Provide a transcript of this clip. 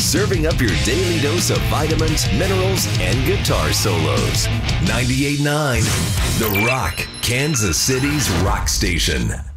serving up your daily dose of vitamins, minerals, and guitar solos. 98.9 The Rock, Kansas City's rock station.